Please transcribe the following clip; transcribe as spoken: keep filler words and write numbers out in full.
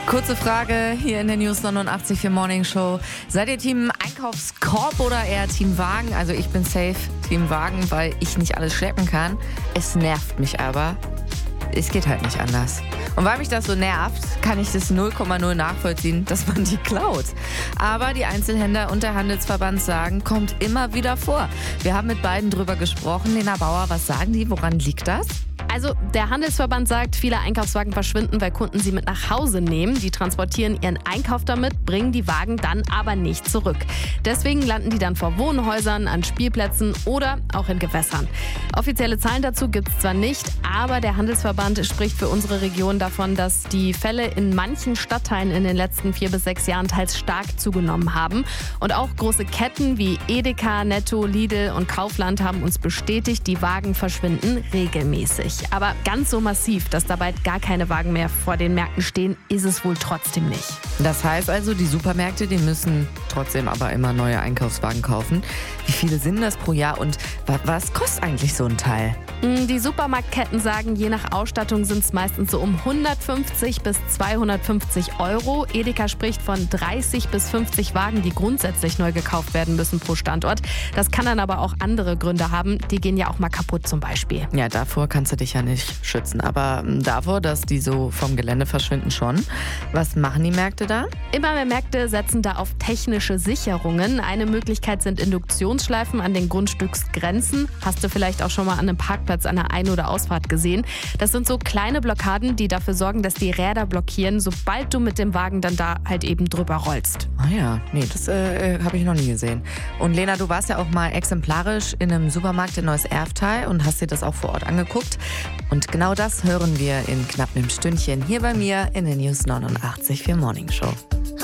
Kurze Frage hier in der News neunundachtzig für Morning Show. Seid ihr Team Einkaufskorb oder eher Team Wagen? Also ich bin safe Team Wagen, weil ich nicht alles schleppen kann. Es nervt mich aber. Es geht halt nicht anders. Und weil mich das so nervt, kann ich das null Komma null nachvollziehen, dass man die klaut. Aber die Einzelhändler und der Handelsverband sagen, kommt immer wieder vor. Wir haben mit beiden drüber gesprochen. Lena Bauer, was sagen die? Woran liegt das? Also der Handelsverband sagt, viele Einkaufswagen verschwinden, weil Kunden sie mit nach Hause nehmen. Die transportieren ihren Einkauf damit, bringen die Wagen dann aber nicht zurück. Deswegen landen die dann vor Wohnhäusern, an Spielplätzen oder auch in Gewässern. Offizielle Zahlen dazu gibt es zwar nicht, aber der Handelsverband spricht für unsere Region davon, dass die Fälle in manchen Stadtteilen in den letzten vier bis sechs Jahren teils stark zugenommen haben. Und auch große Ketten wie Edeka, Netto, Lidl und Kaufland haben uns bestätigt, die Wagen verschwinden regelmäßig. Aber ganz so massiv, dass dabei gar keine Wagen mehr vor den Märkten stehen, ist es wohl trotzdem nicht. Das heißt also, die Supermärkte, die müssen trotzdem aber immer neue Einkaufswagen kaufen. Wie viele sind das pro Jahr und was kostet eigentlich so ein Teil? Die Supermarktketten sagen, je nach Ausstattung sind es meistens so um hundertfünfzig bis zweihundertfünfzig Euro. Edeka spricht von dreißig bis fünfzig Wagen, die grundsätzlich neu gekauft werden müssen pro Standort. Das kann dann aber auch andere Gründe haben. Die gehen ja auch mal kaputt zum Beispiel. Ja, davor kannst du dich ja nicht schützen. Aber davor, dass die so vom Gelände verschwinden, schon. Was machen die Märkte da? Immer mehr Märkte setzen da auf technische Sicherungen. Eine Möglichkeit sind Induktionsschleifen an den Grundstücksgrenzen. Hast du vielleicht auch schon mal an einem Parkplatz an der Ein- oder Ausfahrt gesehen. Das sind so kleine Blockaden, die dafür sorgen, dass die Räder blockieren, sobald du mit dem Wagen dann da halt eben drüber rollst. Ah ja, nee, das äh, habe ich noch nie gesehen. Und Lena, du warst ja auch mal exemplarisch in einem Supermarkt in Neuss-Erftal und hast dir das auch vor Ort angeguckt. Und genau das hören wir in knapp einem Stündchen hier bei mir in der News neunundachtzig für Morning Show.